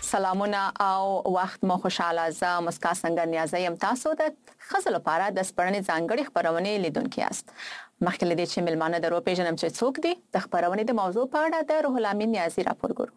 سلامونه او وخت مو خوشاله. زه مسکا څنګه نیازه یم. تاسو د خزل لپاره د سپړنې ځانګړي خبرونه لیدونکي یاست. مخکې لدې چې ملمانه درو پیژنم چې څوک دي، د خبرونې د موضوع په اړه د روح الامین نیازي راپور ګورو.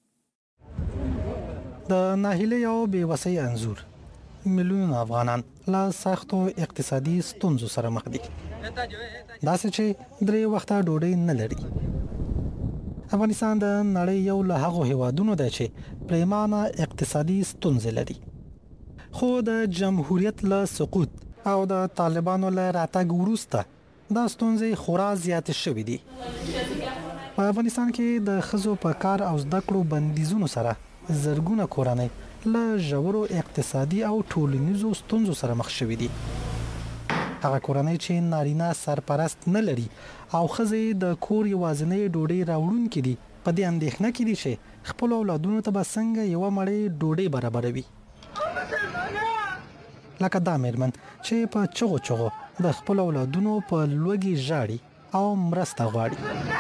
د ناهیلۍ او بېوسۍ انځور میلیونونه افغانان له سختو اقتصادي ستونزو سره مخ دي، داسې چې درې وخته ډوډۍ نه لري. افغانستان د نړۍ یو له هغو هیوادونو دی چې پریمانه اقتصادي ستونزې لري، خو د جمهوریت له سقوط او د طالبانو له راتګ وروسته دا ستونزې خورا زیاتې شوې دي. په افغانستان کې د ښځو په کار او زده کړو بندیزونو سره زرګونه کورنۍ له ژورو اقتصادي او ټولنیزو ستونزو سره مخ شوې دي. هغه کورنۍ چې نارینه سرپرست نه لري او ښځې د کور یوازینۍ ډوډۍ راوړونکې دي، په دې اندېښنه کې دي چې خپل اولادونو ته به څنګه یوه مړۍ ډوډۍ برابروي. لکه دا مېرمن چې په چغو د خپل اولادونو په لوږې ژاړي او مرسته غواړي.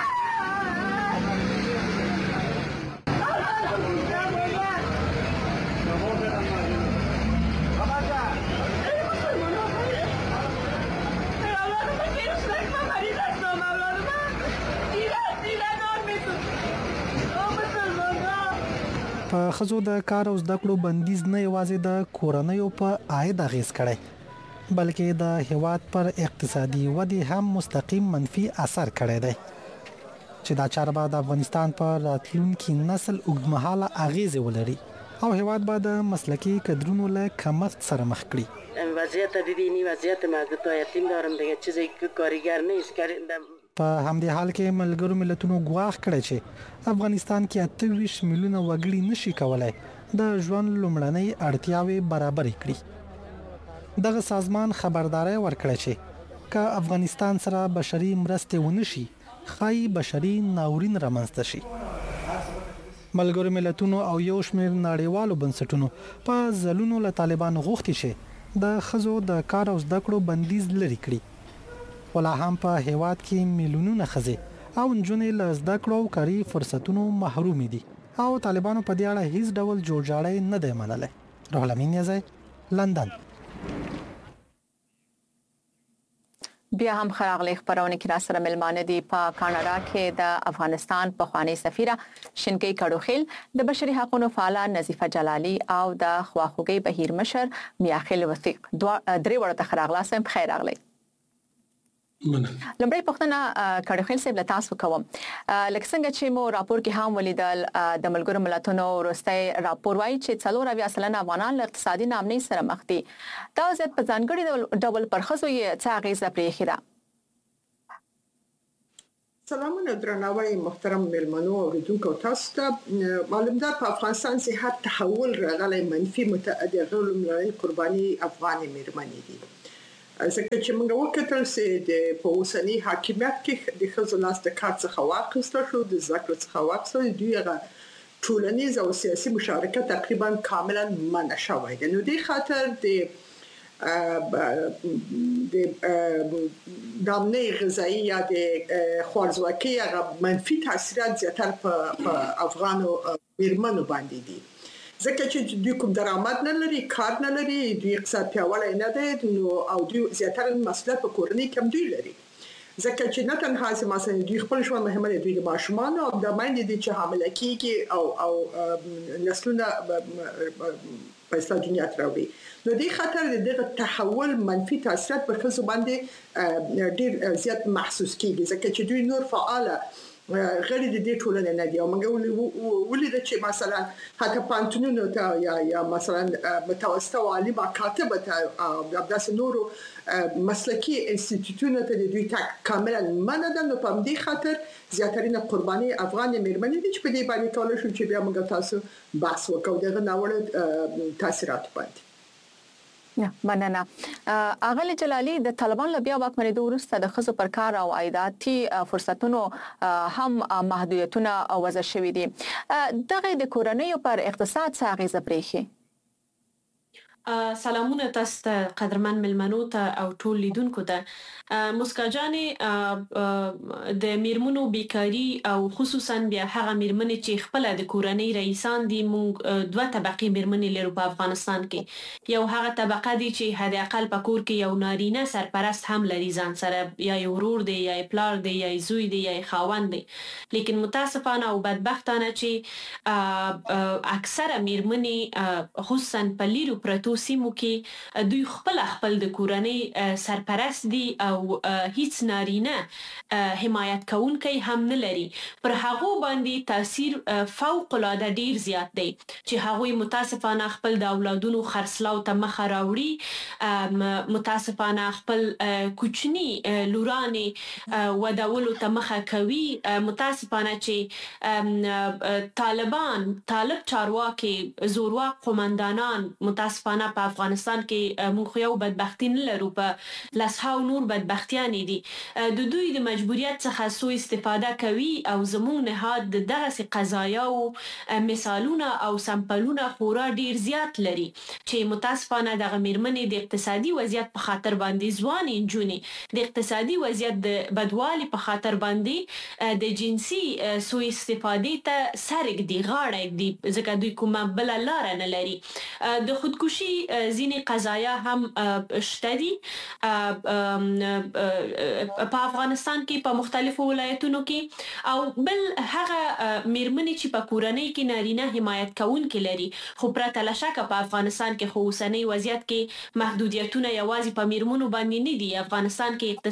په ښځو د کار او زده کړو بندیز نه یوازې د کورنیو په عاید اغیز کړي، بلکې د هیواد پر اقتصادي ودې هم مستقیم منفي اثر کړی دی، چې دا چاره به د افغانستان پر راتلونکي نسل اوږدمهاله اغیز ولري او هیواد به د مسلکي کدرونو له کمښت سره مخ کړي. وضعیت دیدینی وضعیت ما دو تا یتیم دارم دیگه چیزی که کارگر نیست. په همدې حال کې ملګرو ملتونو ګواښ کړی چې افغانستان کې 28 میلیونه وګړي نشي کولای د ژوند لومړنۍ اړتیاوې برابرې کړي. دغه سازمان خبرداري ورکړه چې که افغانستان سره بشري مرستې ونشي، ښایي بشري ناورین رامنځته شي. ملګرو ملتونو او یو شمېر نړیوالو بنسټونو په ځلونو له طالبان غوښتي چې د ښځو د کار او زده کړو بندیز لرې کړي، ولا هم په هیواد کې میلیونونه ښځې او نجونې له زده کړو او کاري فرصتونو محروم دي او طالبانو په دې اړه هیڅ ډول جوړجاړی نه دی منلی. روح الامین نیازی، لندن. بیا هم خراغلی خبرونه کې را سره ملمانه دي. په کاناډا کې د افغانستان پخوانی سفیره شینکۍ کډوخیل، د بشري حقوقو فعاله نظیفه جلالي او د خواخوږي بهیر مشر میاخیل وثیق درې ورته خراغلاسم. بخیر راغلی. لمړی پښتنه کډوخیل صاحب له تاسو کوم، لکه څنګه چې مو راپور کې هم ولیدل د ملګرو ملتونو وروستي راپور وایي چې 40% افغانان له اقتصادي ناامنۍ سره مخ دي. دا وضعیت په ځانګړي ډول پر ښځو یې څه اغیزه پرېښې ده؟ سلامونه درناوی محترم ملمنو اوریدونکو تاسو ته. معلوم ده په افغانستان صحت تحول راغلی منفي متعدي غیر قرباني افغاني مېرمنې دي. ځکه چې موږ وکتل چې د په اوسنی حاکمیت کې د ښځو لاس د کار څخه واخیستل شو، د زده څخه واخیستل، دوی هغه ټولنیز او سیاسي مشارکت تقریبا کاملا منع شوی دی. نو دې خاطر د دامنې غذایی یا د خوارځواکۍ هغه منفي تاثیرات زیاتره په افغانو مېرمنو باندې دي. ځکه چې دوی کوم درآمد نه لري، کار نه لري، دوی اقتصاد پیاوړی نه دی، نو او دوی زیاتره مسؤلیت په کورنۍ کې دوی لري. ځکه چې نه تنها مثلا دوی خپل ژوند مهمه دی، دوی د ماشومان او د باندې دي چې حامله کیږي او نسلونه په اسلام دنیا ته راوړي. نو دې خاطر دغه تحول منفي تاثیرات په ښځو باندې ډیر زیات محسوس کیږي، ځکه چې دوی نور فعاله غړي د دې ټولنې نه دي. او موږ ولید چې مثلا حتی پانتونونو ته یا مثلا متوسطه او عالی مکاتب ته او داسې نورو مسلکي انسټیټیوټونو ته د دوی تک کاملا منع ده. نو په دې خاطر زیاترینه قرباني افغاني مېرمنې دي چې په دې باندې کولای شو چې بیا موږ تاسو بحث وکړو دغه ناوړه تاثیرات باندې. مننه. اغلی جلالي، د طالبان له بیا واکمنېدو وروسته د ښځو پر کار او عایداتي فرصتونو هم محدودیتونه وضع شوي دي. دغه د کورنیو پر اقتصاد څه اغیزه پرېښې؟ سلامونه تاسو ته قدرمن ملمنو ته او ټول لیدونکو ته مسکا جانې د میرمنو بیکاری او خصوصا بیا هغه میرمنې چې خپل د کورنۍ رئیسان دي مونږ دوه طبقه میرمنې لرو په افغانستان کې یو هغه طبقه دي چې حد اقل په کور کې یو نارینه سرپرست هم لري ځان سره یا یو ورور دی یا پلار دی یا زوی دی یا خاوند دی لیکن متاسفانه او بدبختانه چې اکثره میرمنې خصوصا په لیرو پرتو سیمو کې دوی خپل د کورنۍ سرپرست دي او هیڅ نارینه حمایت کوونکی هم نه لري پر هغه باندې تاثیر فوق العاده ډیر زیات دی چې هغه متاسفانه خپل د اولادونو خرڅلاو ته مخ راوړي متاسفانه خپل کوچنی لورانې ودولو ته مخ کوي متاسفانه چې طالب چارواکي زورواک قومندانان متاسفانه په افغانستان کې موږ یو بدبختی نه لرو په لاسهاو نور بدبختیان دي د دوی د مجبوریت څخه سوء استفاده کوي او زموږ نهاد دغه قضایا او مثالونه او سمپلونه خورا ډیر زیات لري چې متاسفانه دغه میرمنې د اقتصادي وضعیت په خاطر باندې ځوان انجونې د اقتصادي وضعیت د بدوالي په خاطر باندې د جنسي سوء استفاده ته سرګ دی غاړه دی ځکه دوی کومه بل لار نه لري د خودکشي ځینې قضایا هم شته دي په افغانستان کې په مختلفو ولایتونو کې او بل هغه میرمنې چې په کورنۍ کې نارینه حمایت کوونکې لري خو پرته له شکه په افغانستان کې خو اوسنی وضعیت کې محدودیتونه یوازې په میرمنو باندې نه دي افغانستان کې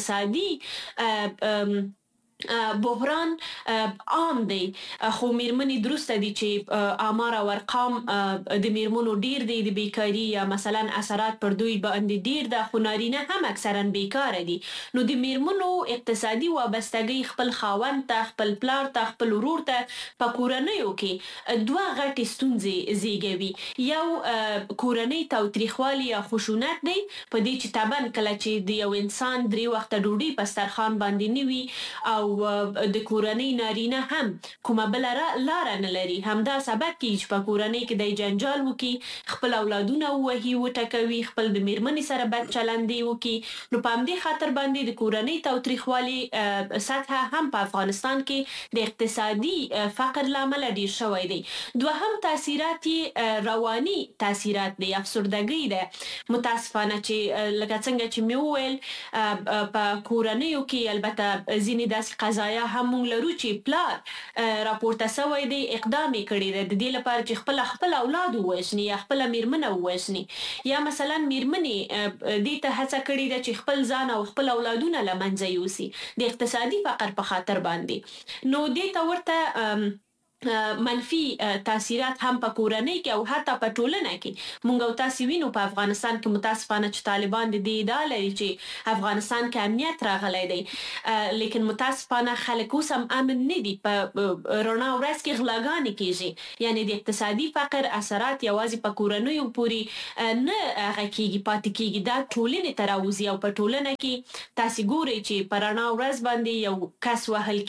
اقتصادي بحران عام دی خو میرمنې درسته دي چې آمار او ارقام د میرمنو ډیر دي د بیکاری یا مثلا اثرات پر دوی باندې ډیر ده خو نارینه هم اکثرا بیکار دي نو د میرمنو اقتصادي وابستګي خپل خاوند ته خپل پلار ته خپل ورور ته په کورنیو کې دوه غټي ستونزې زیږوي یو کورنۍ تاوتریخوالي یا خشونت دی په دې چې طبعا کله چې د یو انسان 3 وخته ډوډۍ په سترخوان باندې نیوي او د کورنۍ نارینه هم کومه بل لار نه لري همدا سبب کې چې په کورنۍ کې د جنجال وکي خپل اولادونه وهي وټکوي خپل د میرمنې سره بد چلندي وکي نو په همدې خاطر باندې د کورنۍ تاوتریخوالي سطح هم په افغانستان کې د اقتصادي فقر لامل ډیر شوی دی دوهم تاثیرات رواني تاثیرات دی افسردګي ده متاسفانه چې لکه څنګه چې مې وویل په کورنیو کې البته ځینې داسې قضایا هم مونږ لرو چې پلار راپورته شوی دی اقدام کړی دی د دې لپاره چې خپل اولاد ووژني یا خپل میرمنه ووژني یا مثلا میرمنې دې ته هڅه کړې ده چې خپل ځان او خپل اولادونه له منځه یوسي د اقتصادي فقر په خاطر باندې نو دې ته ورته منفي تاثیرات هم په کورنۍ کې او حتی په ټولنه کې مونږ او تاسو وینو په افغانستان کې متاسفانه چې طالبان د دې ادعا لري چې افغانستان کې امنیت راغلی دی لیکن متاسفانه خلک اوس هم امن نه دي په رڼا ورځ کې غلاګانې کیږي یعنی د اقتصادي فقر اثرات یوازې په کورنیو پورې نه هغه کیږي پاتې کیږي دا ټولنې ته راوځي او په ټولنه کې تاسو ګورئ چې په رڼا ورځ باندې یو کس وهل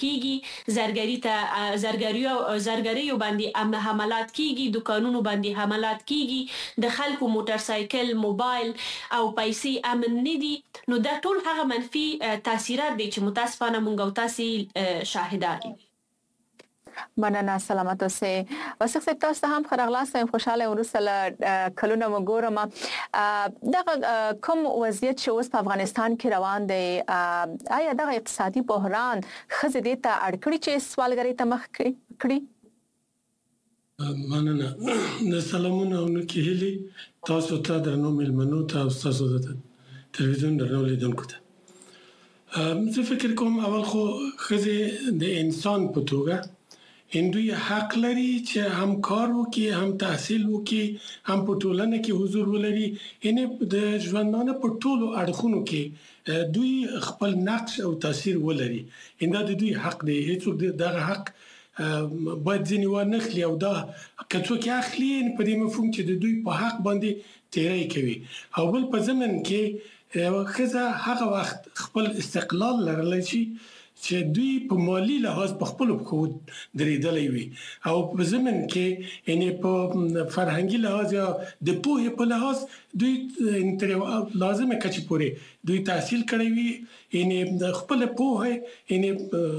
کیږي زرګریو باندې حملات کیږي دکانونو باندې حملات کیږي د خلکو موټر سایکل موبایل او پیسې امن نه دي نو دا ټول هغه منفي تاثیرات دي چې متاسفانه مونږ او تاسو شاهدان یو مننه سلامت اوسئ واسه تاسو هم خرغلاسه خوشاله ورسله کلونه وګورم دغه کوم وضعیت چې اوس په افغانستان کې روان دی آیا دغه اقتصادي بحران خزه دې ته اړکړي چې سوالګری ته مخ کړي مننه د سلامونه نو کې هلي تاسو ته درنو ملمنو ته تاسو د تلویزیون درنو لیدونکو ته زه فکر کوم اول خو خزه د انسان په توګه دوی حق لري چې هم کار وکړي هم تحصیل وکړي هم په ټولنه کې حضور ولري ان د ژوندانه په ټولو اړخونو کې دوی خپل نقش او تاثیر ولري ان دا د دوی حق دی هیڅوک دغه حق باید ځینې ونخلي او دا که څوک اخلي په دې مفهوم چې د دوی په حق باندې تیری کوي او بل په ضمن کې خزه هغه وخت خپل استقلال لرلی شي چې دوی په مالی لحاظ په خپل پخو درېدلې وي او په زمن کې یعنی په فرهنګي لحاظ یا د پوهې په لحاظ دوی لازمه کچې پوري دوی تحصیل کړی وي یعنی د خپل پوهه یعنی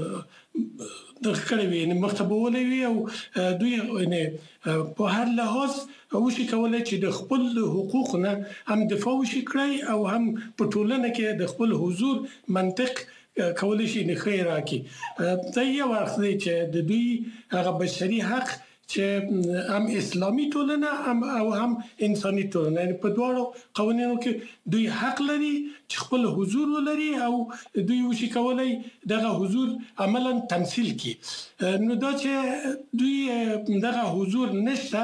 د کړی وي یعنی مختبولې وي او دوی یعنی په هر لحاظ او شي کولای چې د خپل حقوقونه هم دفاع وشي کړی او هم په ټولنه کې د خپل حضور منطق کولای شي نه خیر راکړي دا یو وخت دی چې د دوی هغه بشري حق چې هم اسلامي ټولنه او هم انساني ټولنه یعنی په دواړو قوانینو کې دوی حق لري چې خپل حضور ولري او دوی وشي کولای دغه حضور عملاً تمثيل کړي نو دا چې دوی دغه حضور نشته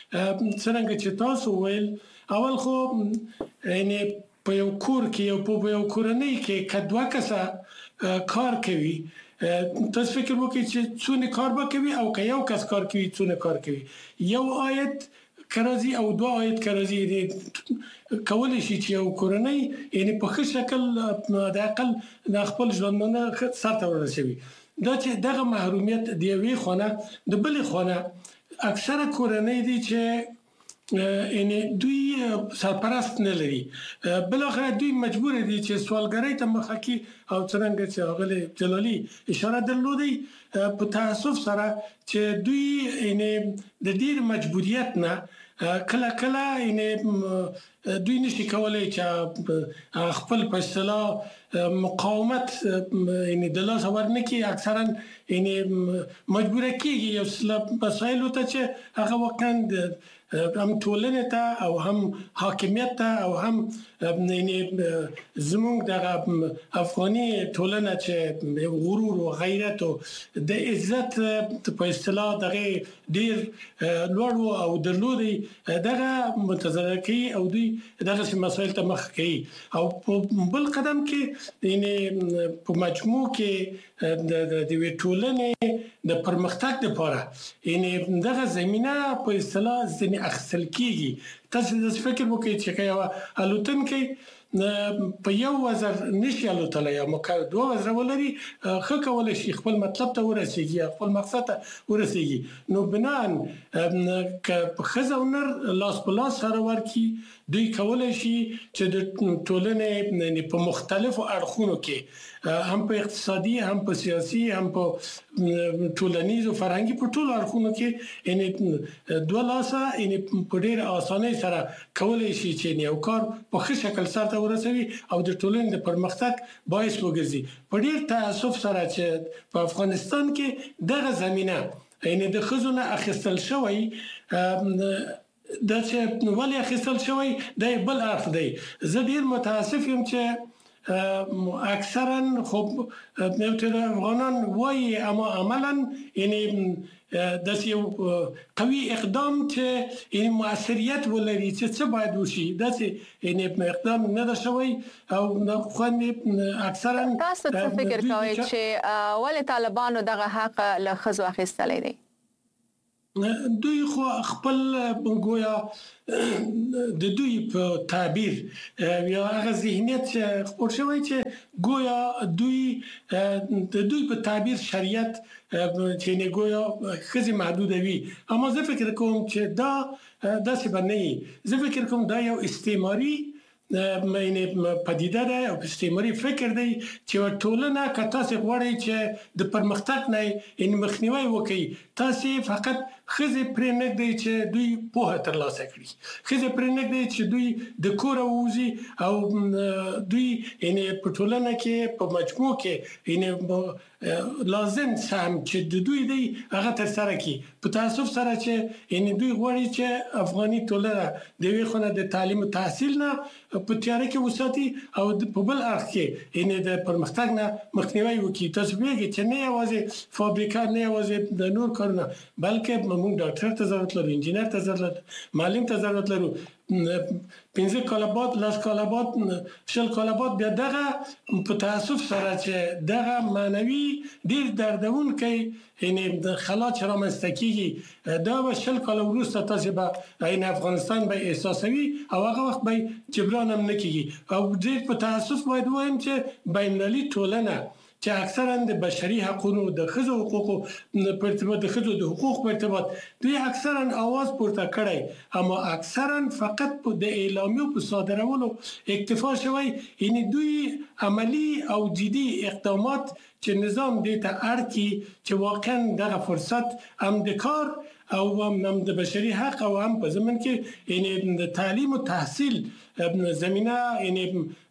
څنګه چې تاسو ویل اول خو یعنی په یو کور کې او په یو کورنۍ کې کډوا کسه کار کوي تاسو فکر وکړئ چې څونه کار وکوي او که یو کس کار کوي څونه کار کوي یو آیت کرازي او دوه آیت کرازي کولای شي چې یو کورنۍ یعنی په ښه شکل د اقل د خپل ژوندونه سره ورسوي دا چې دغه محرومیت دی وی خونه د بلې خونه اکثره کورنۍ دي چې یعنی دوی سرپرست نه لري بل اخر دوی مجبور دي چې سوالګرۍ ته مخه کی او څنګه چې اغلی جلالي اشاره درلودي په تاسف سره چې دوی یعنی د ډیر مجبوریت نه کله کله یعنی دوی نشي کولای چې خپل په اصطلاح مقاومت یعنی د لاس ورنکي اکثرا یعنی مجبور کیږي یو څه مسایل ته چې هغه وکړي هم ټولنه ته او هم حاکمیت ته او هم یعنی زموږ د افغاني ټولنه چې غرور او غیرت او د عزت په اصطلاح دغه ډیر لوړ او درلودي دغه منتظر کی او دوی دغه مسایل ته مخ کوي او بل قدم کې یعنی په مجموع کې د ټولنې د پرمختګ لپاره یعنی دغه زمينه په اصطلاح ځنې اخصل کیږي تاسو د فکر وکړئ چې یو الوتونکي په یو وزر نشي الوتلای یا مکه دوه وزر ولري خو کولای شي خپل مطلب ته ورسیږي خپل مقصد ته ورسیږي نو بنان ک خزونر لاس په لاس سره ورکی دوی کولای شي چې د ټولنې په مختلفو اړخونو کې هم په اقتصادي هم په سیاسي هم په ټولنیز او فرهنګي په ټولو اړخونو کې یعنی دوه لاسه یعنی په ډېر اسانۍ سره کولای شي چې یو کار په ښه شکل سره ورسوي او د ټولنې د پرمختګ باعث وګرځي په ډېر تاسف سره چې په افغانستان کې دغه زمينه یعنی د خزونه اخیستل شوی دا چې ولې اخیستل شوی د بل اړخ دی زه ډیر متاسف یم چې اکثرا خب نوتر افغانان وایي اما عملا یعنی د یو قوي اقدام چې یعنی موثریت ولري چې څه باید وشي د یعنی اقدام نه ده شوی او خو اکثرا تاسو څه فکر کوئ چې ولې طالبانو دغه حق له خزو اخیستلی دی دوی خو خپل ګویا د دوی په تعبیر یا هغه ذهنیت خپل شوی چې ګویا د دوی په تعبیر شریعت چې نه ګویا خزي محدود وي اما زه فکر کوم چې دا داسې باندې زه فکر کوم دا یو استعماري مینه پدیده ده او استعماري فکر دی چې ټولنه که تاسو غواړئ چې د پرمختګ نه ان مخنیوي وکړي تاسو فقط خزه پرې نه دی چې دوی په ترلاسه کړي خزه پرې نه دی چې دوی د کور اوزي او دوی ان په ټولنه کې په مجموع کې ان لازم سم چې د دوی دی هغه تر سره کی په تاسو سره چې ان دوی غواړي چې افغاني ټولنه د وی خونه د تعلیم او تحصیل نه په تیار کې وساتي او په بل اړخ کې ان د پرمختګ نه مخنیوي وکړي تاسو ویږي چې نه یوازې فابریکه نه یوازې د نور کارونه بلکې موږ ډاکټر ته ضرورت لرو انجینر ته ضرورت معلم ته ضرورت لرو 15 کاله بعد لاس کاله بعد شل کاله بعد بیا دغه په تاسف سره چې دغه معنوي ډیر دردون کوي یعنی د خلا چې رامنځته کیږي دا به شل کاله وروسته تاسو به عین افغانستان به احساسوي او هغه وخت به جبران هم نکېږي او ډیر په تاسف باید وایم چې بینالمللي ټولنه چې اکثرا د بشري حقوقو د ښځو حقوقو په ارتباط د ښځو د حقوق په ارتباط دوی اکثرا आवाज پورته کړي اما اکثرا فقط په د اعلامیو په صادرولو اکتفا شوی یعنی دوی عملی او جدي اقدامات چې نظام دې ته اړ کی چې واقعا دغه فرصت هم د کار او هم د بشري حق او هم په زمن کې یعنی د تعلیم او تحصیل زمينه یعنی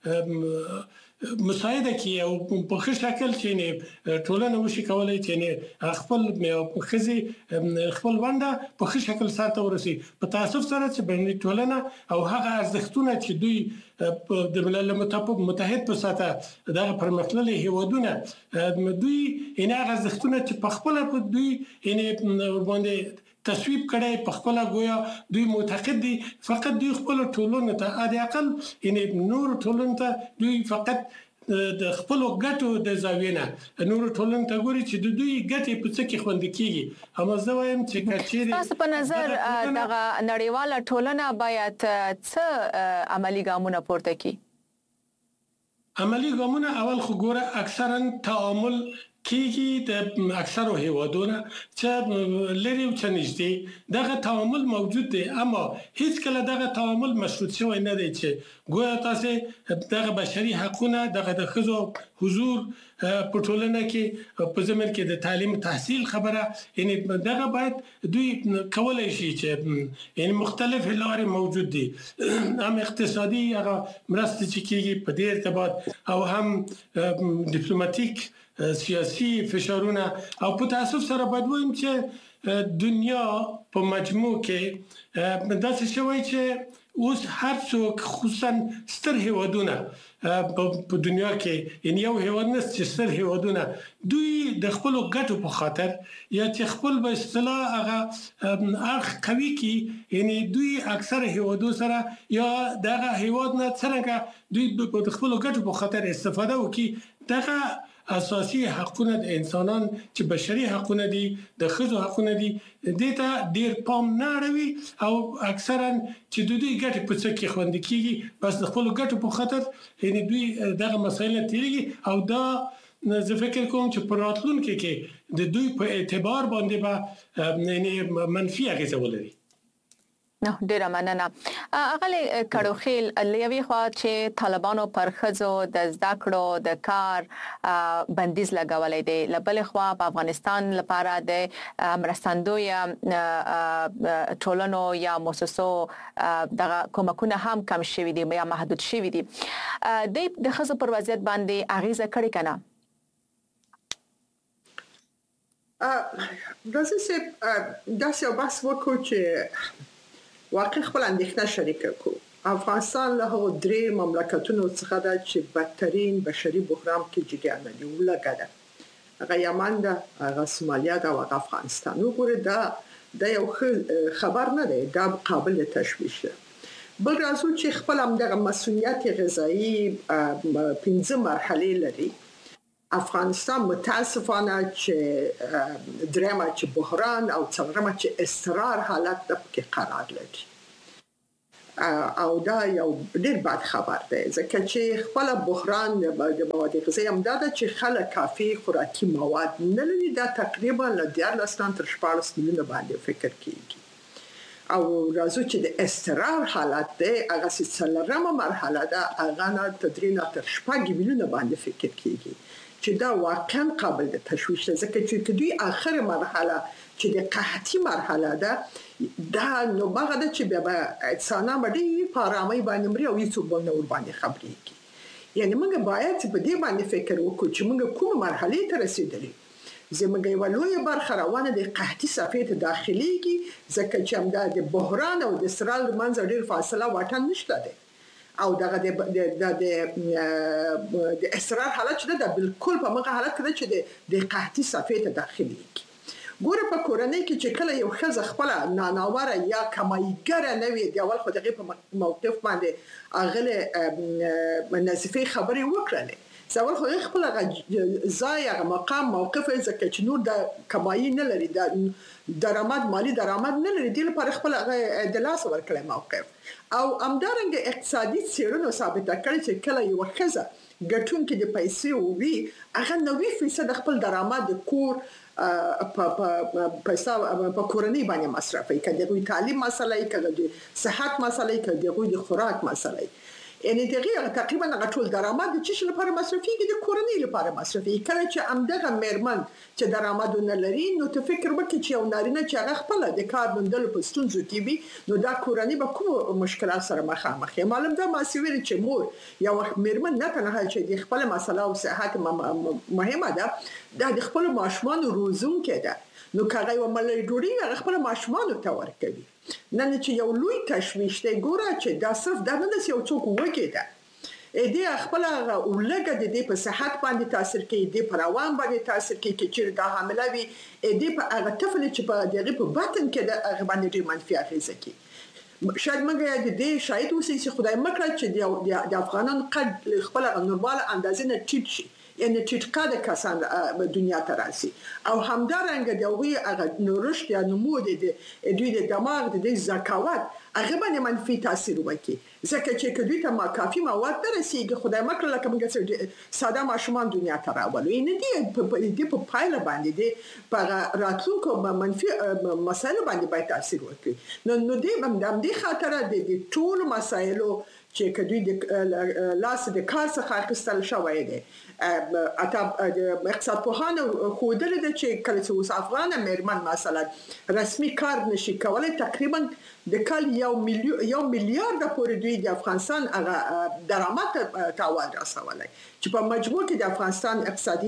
مساعده کی او په ښه شکل چې ټولنه وشي کولای چې خپل خزي خپل ونده په ښه شکل سره ورسي په تاسف سره چې بین ټولنه او هغه ارزښتونه چې دوی د ملل متحد په ساته دغه پرمختللي هیوادونه دوی ان هغه ارزښتونه چې په خپل په دوی ان باندې تصویب کړي په خپل گویا دوی معتقد دي فقط دوی خپل ټولنه ته اده اقل ان نور ټولنه ته دوی فقط د خپل ګټو د زاوینه نور ټولنه ته ګوري چې د دوی ګټې په څه کې خوند کیږي هم زه وایم چې کچېری تاسو په نظر دغه نړیواله ټولنه باید څه عملی ګامونه پورته کړي عملی ګامونه اول خو ګوره اکثرا تعامل کیږي د اکثرو هیوادونو چې لري او چې نشته دغه تعامل موجود دی اما هیڅ کله دغه تعامل مشروط شوی نه دی چې ګویا تاسو دغه بشري حقوقونه دغه د خزو حضور په ټولنه کې په زمر کې د تعلیم تحصیل خبره یعنی دغه باید دوی کولای شي چې یعنی مختلف لارې موجود دي هم اقتصادي هغه مرسته چې کیږي په دې ارتباط او هم ډیپلوماټیک سیاسي فشارونه او په تاسف سره باید وایم چې دنیا په مجموع کې داسې شوی چې اوس هر څوک خصوصا ستر هیوادونه په دنیا کې یعنی یو هیواد نه چې ستر هیوادونه دوی د خپل ګټو په خاطر یا چې خپل به اصطلاح هغه اخ قوي کی یعنی دوی اکثر هیوادو سره یا دغه هیواد نه څنګه دوی د خپل ګټو په خاطر استفاده وکي دغه اساسي حقوقونه د انسانان چې بشري حقوقونه دي د ښځو حقوقونه دي دته ډیر پام نه اړوي او اکثرا چې دوی ګټه په څه کې خوند کیږي بس د خپل ګټو په خاطر یعنی دوی دغه مسایل تیریږي او دا زه فکر کوم چې پر راتلونکي کې د دوی په اعتبار باندې به یعنی منفي اغیزه ولري نو ډیره مننه اغلی کډوخیل لوي خو چې طالبانو پر خزو د زده کړو د کار بندیز لګولې دي لبل خو په افغانستان لپاره د مرستندوی ټولنو یا مؤسسو د کومکونه هم کم شوي دي یا محدود شوي دي د خزو پر وضعیت باندې اغیزه کړې کنه داسې بس وکړو چې واقع خپل اندېښنه شریکه کو افغانستان له هغو درې مملکتونو څخه ده چې بدترین بشري بحران کې جګړه نه دی ولګه هغه یمن ده هغه سومالیا ده او افغانستان وګوره دا یو خبر نه دی دا قابل تشویش ده بل راځو چې خپل هم د مسؤلیت غذایی 15 مرحله لري افغانستان متاسفانه چې درېمه چې بحران او څلورمه چې استقرار حالت د کې قرار لري او دا یو ډېر بد خبر دی ځکه چې خپل بحران د مواد غذایی هم دا چې خلک کافي خوراکي مواد نه لري دا تقریبا له 14 تر 14 میلیونه باندې فکر کیږي او راځو چې د استقرار حالت دی هغه څلورمه مرحله ده هغه نه تدرینا تر 8 میلیونه باندې فکر کیږي چې دا واقعا قابل د تشویش ده ځکه چې دوی اخر مرحله چې د قحطي مرحله ده دا نو هغه د چې به انسانان باندې پارامي باندې مري او هیڅ بل نه ور باندې خبرېږي یعنی موږ باید په دې باندې فکر وکړو چې موږ کوم مرحله ته رسیدلې زموږ یو لوی برخه روانه د قحطي صفحې ته داخليږي ځکه چې هم د بحران او د استقرار منځ ډېر فاصله واټن نشته ده او دغه د استقرار حالت چې دا بالکل په مغه حالت کې چې د قحطي صفحې ته داخليږي ګوره په کورنۍ کې چې کله یو خزه خپل ناناوره یا کمایګره نه وي د اول خو دغه په موقف باندې اغله نظیفه خبرې وکړلې سوال خو خپل ځای هغه مقام موقف ځکه چې نور د کمایي نه لري د درآمد مالی درآمد نه لري د لپاره خپل د لاس ورکړی موقف او همدارنګه اقتصادي څیړنو ثابته کړې چې کله یو ښځه ګټونکې د پیسې وي هغه 90% خپل درآمد د کور په کورنۍ باندې مصرفي کړي د تعلیم مسلې کړي د صحت مسلې کړي د خوراک مسلې یعنی دغه تقریبا غټول درآمد د چی لپاره مصرفي کې د کورنۍ لپاره مصرفي کله چې امدغه مېرمن چې درآمد نه لري نو ته فکر وکړي چې یو نارینه چې هغه خپل د کار بندل په ستونزو کې وي نو دا کورنۍ به کوم مشکلات سره مخامخ وي معلوم ده ما سویل چې مور یو مېرمن نه تنها چې د خپل مسله او صحت مهمه ده د خپل ماشومان روزونکې ده نو کله یو ملي ډوډۍ هغه خپل ماشومان ته ورکوي نن چې یو لوی تشویش دی ګوره چې دا صرف د نه یو څوک وګیده اې دې خپل ولګه د دې په صحت باندې تاثیر کوي د پروان باندې تاثیر کوي چې دا حامله وي اې دې په هغه طفل چې په دغه په باطن کې د هغه باندې ډېر منفي اغیزه کوي شاید موږ د دې شاید اوسې چې خدای مکړه چې د افغانان قد خپل نورمال اندازې نه ټیټ شي یعنی ټیټ قاده کسان دنیا ته راسي او همدارنګه د وی هغه نورشت یا نمو د دوی د دماغ د ذکاوت هغه باندې منفي تاثیر وکړي ځکه چې کدوې ته ما کافي مواد درسیږي خدای مکړه لکه موږ ساده ماشومان دنیا ته راولو نه دی په پایله باندې دی په راتلونکو منفي مسایل باندې باید تاثیر وکړي نو دې خاطر د ټول مسایلو چې کدوې د لاس د کار څخه اخیستل شوی دی اته اقتصاد پوهانو خودل د چې کله چې اوس افغان مېرمن مثلا رسمي کار نشي کولای تقریبا د کال 1 میلیارډ پورې دوی د افغانستان هغه درآمد تاوان رسولای چې په مجموع کې د افغانستان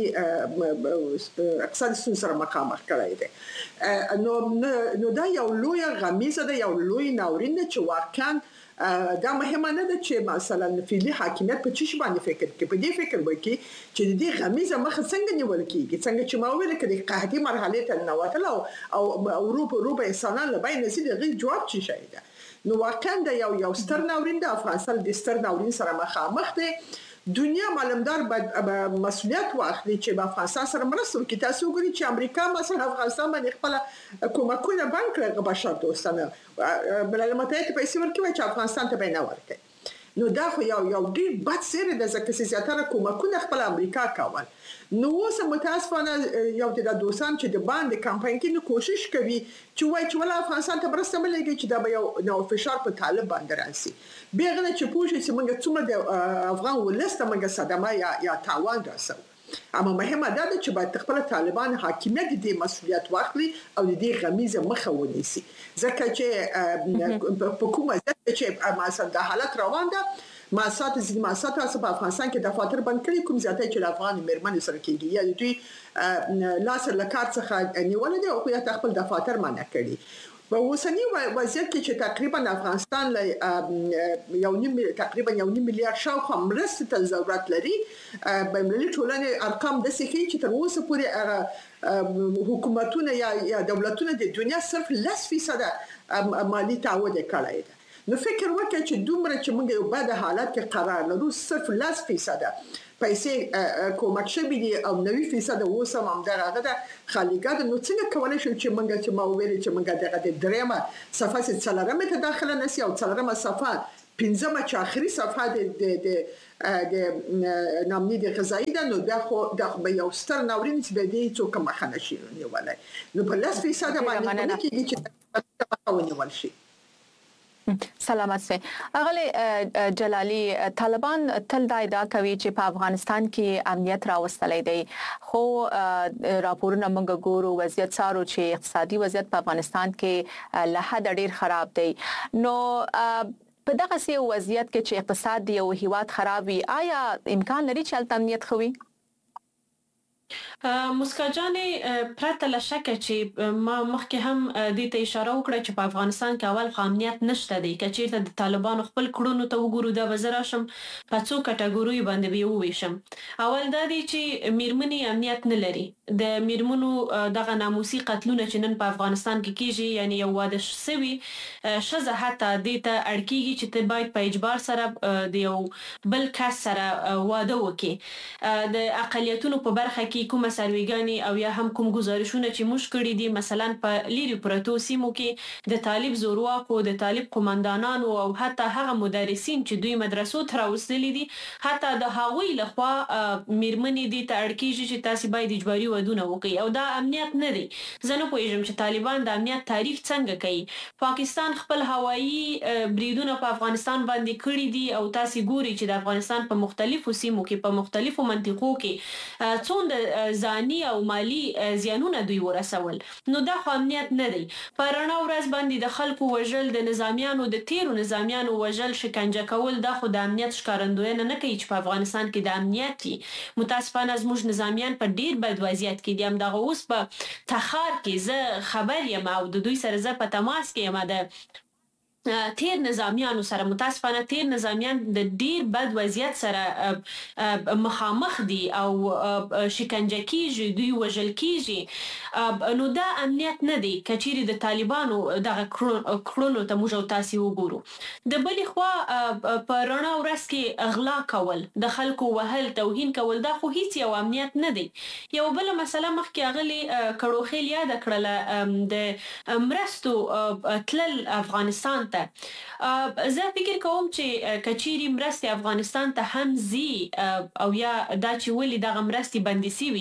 اقتصادي ستونزې سره مخامخ کړی دی نو دا یو لوی غمیزه ده یو لوی ناورین چې واقعا دا مهمه نه ده چې مثلا فعلی حاکمیت په چی باندې فکر کوي په دې فکر وکړي چې دې غمیزه مخ څنګه نیول کیږي څنګه چې ما ویل کړي قحطي مرحله ته نواتل او اوروپا انسانان له بین نسي د جواب چی شي ده نو واقعا دا یو ستر ناورین د افغانستان د ستر ناورین سره مخامخ دی دنیا معلومدار باید مسؤلیت واخلي چې په افغانستان سره مرسته وکړي تاسو ګورئ چې امریکا مثلا افغانستان باندې خپل کومکونه بانک کړی بشر دوستانه بلل متحده پیسې ورکوي چې افغانستان ته بینه ورکړي نو دا خو یو ډیر بد سره د ځکه چې زیاتره کومکونه خپل امریکا کول نو اوس متاسفانه یو د دوستان چې د باندې کمپاین کې نو کوشش کوي چې وایي چې ولا افغانستان ته مرسته ملګي چې دا به یو نو فشار په طالب باندې راسي بیرغه چې پوښي چې موږ څومره د افغان ولسته موږ صدمه یا تاوان راسو اما مهمه ده چې باید خپل طالبان حاکمیت د مسؤلیت واخلي او د دې غمیزه مخه ونیسي ځکه چې په کومه ځکه چې مثلا د حالت روان ده ماسات تاسو په افغانستان کې دفاتر بند کړي کوم ځای چې افغان مېرمنې سره کېږي یا دوی لاس له کار څخه نیول دي او یا خپل دفاتر منع کړي په اوسنی وضعیت کې چې تقریبا افغانستان له تقریبا 1 میلیارډ شاوخوا مرستې ته ضرورت لري بین‌المللي ټولنې ارقام د سکی چې تر اوسه پورې حکومتونه یا دولتونه د دنیا صرف 10% مالی تعهد کړی دی نو فکر وکړئ چې دومره چې موږ یو بد حالت کې قرار لرو صرف 10% پیسې کومک شوي دي او 90% اوس هم همدغه د خالیګا د نو څنګه کولای شو چې موږ چې ما ویل چې موږ دغه د دریمه صفحه چې څلورمه ته داخله نسی او څلورمه صفحه پنځمه چې اخري صفحه د نامني د غذایی ده نو دا خو به یو ستر ناورین چې به دې څوک مخه نشي نیولای نو په 10% باندې کېږي چې ونیول شي سلامت سي اغلی جلالي طالبان تل دا ادعا کوي چې په افغانستان کې امنیت راوستلې دی خو راپورونه موږ ګورو وضعیت سارو چې اقتصادي وضعیت په افغانستان کې له حد ډیر خراب دی نو په دغه سي وضعیت کې چې اقتصاد دی او هیواد خراب وي آیا امکان لري چې امنیت خوي مسکاجانې پرته له شک چې ما مخکې هم دې ته اشاره وکړه چې په افغانستان کې اول امنیت نشته دی کچېرته د طالبانو خپل کړونو ته وګورو دا وزراشم په څو کټګوري باندې به وویشم اول دا دی چې میرمنې امنیت نه لري د میرمنو دغه ناموسي قتلونه چې نن په افغانستان کې کیږي یعنی یو واده شوی شزه حتی د ته اړکیږي چې ته باید په اجبار سره د یو بل کس سره واده وکړي د اقلیتونو په برخه کې کومه سرویګانی او یا هم کوم گزارشونه چې موږ کړی دي مثلا په لیری پروتو سیمو کې د طالب زورواکو د طالب قومندانانو او حتی هغه مدرسین چې دوی مدرسو ته راوستلي دي حتی د هغوی لخوا میرمنې دي ته اړکیږي چې تاسو باید اجباري ودونه وکړي او دا امنیت نه دی زه نه پوهیږم چې طالبان د امنیت تعریف څنګه کوي پاکستان خپل هوایي بریدونه په افغانستان باندې کړی دي او تاسو ګوري چې د افغانستان په مختلفو سیمو کې په مختلفو منطقو کې څومره ځاني او مالی زیانونه دوی ورسول نو دا خو امنیت نه دی په رڼا ورځ باندې د خلکو وژل د نظامیانو د تیرو نظامیانو وژل شکنجه کول دا خو د امنیت ښکارندوینه نه کوي چې په افغانستان کې د امنیت متاسفانه زموږ نظامیان په ډیر بد وضعیت کې دي هم دغه اوس په تخار کې زه خبر یم او د دوی سره زه په تماس کې یم د تیر نظامیانو سره متاسفانه تیر نظامیان د ډیر بد وضعیت سره مخامخ دي او شکنجه کیږي دوی وژل کیږي نو دا امنیت نه دی کچېری د طالبانو دغه کړنو ته موږ تاسو وګورو د بلې خوا په رڼا ورځ کې اغلا کول د خلکو وهل توهین کول دا خو هیڅ یو امنیت نه دی یو بل مسله مخکې اغلی کړوخیل یاد کړله د مرستو تلل افغانستان زه فکر کوم چې کچېری مرستې افغانستان ته هم زی او یا دا چې ولې دغه مرستې بندي سوي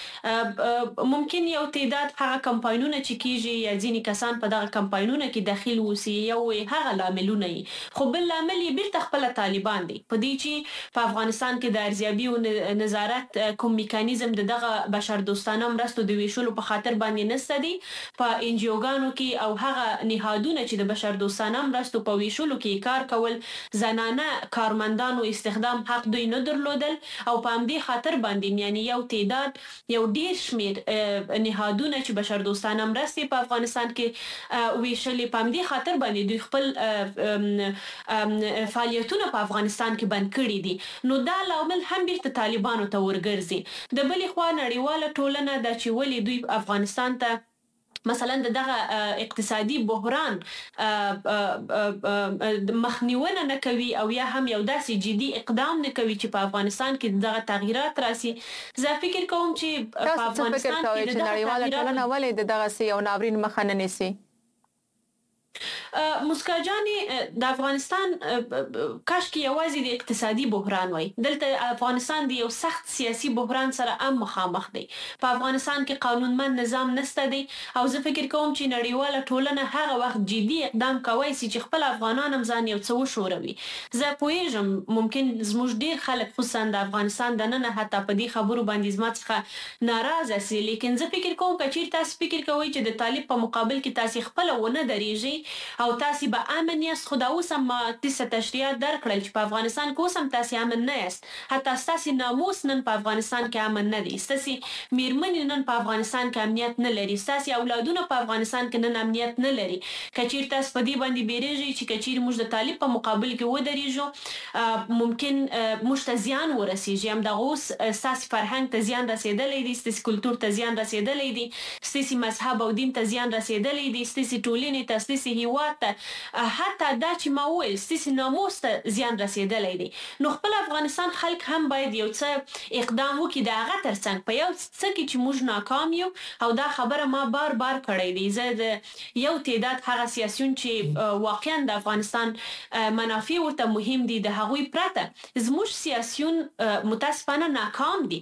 دي ممکن یو تعداد هغه کمپاینونه چې کیږي یا ځینې کسان په دغه کمپاینونه کې داخل وسی یو هغه لاملونه خو بل لامل یې بیرته خپل طالبان دي په دې چې په افغانستان کې د ارزیابي او نظارت کوم میکانیزم دغه بشر دوستانه مرستو د ویشلو په خاطر باندې نسته دي په انجیوګانو کې او هغه نهادونه چې د بشر دوستانه مرستو په ویشلو کې کار کول زنانه کارمندانو استخدام حق دوی نه درلودل او په همدې خاطر باندې یعنی یو تعداد یو ډیر شمیر نهادونه چې بشر دوستانه مرستې په افغانستان کې ویشلې په همدې خاطر باندې دوی خپل فعالیتونه په افغانستان کې بند کړي دي نو دا لامل هم بیرته طالبانو ته ورګرځي د بلې خوا نړیواله ټولنه د چې ولې دوی افغانستان ته مثلا دغه اقتصادي بحران مخنیونه نه کوي او یا هم یو داسې جدي اقدام نه کوي چې په افغانستان کې دغه تغیرات راسي زه فکر کوم چې په افغانستان کې دغه نړیواله ولې دغه یو ناورین مخه نه نیسي مسکا جانې د افغانستان کاش کې یوازې د اقتصادي بحران وای دلته افغانستان د یو سخت سیاسي بحران سره هم مخامخ دی په افغانستان کې قانونمند نظام نشته دی او زه فکر کوم چې نړیواله ټولنه هغه وخت جدي اقدام کوي چې خپل افغانان هم ځان یو څه وشوروي زه پوهیږم ممکن زموږ ډیر خلک خصوصا د افغانستان دننه حتی په دې خبرو باندې زما څخه ناراضه سي لیکن زه فکر کوم چې تاسو فکر کوئ چې د طالب په مقابل کې تاسو خپل ونه درېږي او تاسو به امن یاست خو دا اوس هم تاسو تشریحات درکړل چې په افغانستان کې اوس هم تاسو امن نه یاست حتی تاسو ناموس نن په افغانستان کې امن نه دي تاسو میرمنې نن په افغانستان کې امنیت نه لري تاسو اولادونه په افغانستان کې نن امنیت نه لري کچیر تاسو په دې باندې بیرېږي چې کچیر موږ د طالب په مقابل کې ودرېږو ممکن موږ ته زیان ورسیږي هم د اوس تاسو فرهنګ ته زیان رسیدلې دي تاسو کلچر ته زیان رسیدلې دي تاسو مذهب او دین ته زیان رسیدلې دي تاسو ټولنې ته تاسو هیواد ته حتی دا چې ما ویل تاسو ناموس ته زیان رسیدلې دي نو خپل افغانستان خلک هم باید یو څه اقدام وکړي د هغه ترڅنګ په یو څه کې چې موږ ناکام یو او دا خبره ما بار کړې دي زه د یو تعداد هغه سیاسيون چې واقعا د افغانستان منافع ورته مهم دي د هغوی پرته زموږ سیاسيون متاسفانه ناکام دي